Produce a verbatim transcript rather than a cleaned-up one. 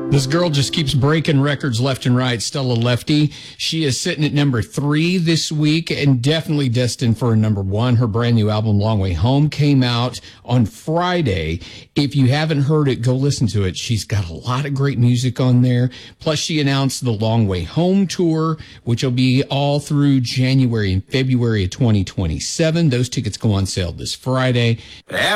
This girl just keeps breaking records left and right. Stella Lefty. She is sitting at number three this week and definitely destined for a number one. Her brand new album, Long Way Home, came out on Friday. If you haven't heard it, go listen to it. She's got a lot of great music on there. Plus, she announced the Long Way Home tour, which will be all through January and February of twenty twenty-seven. Those tickets go on sale this Friday.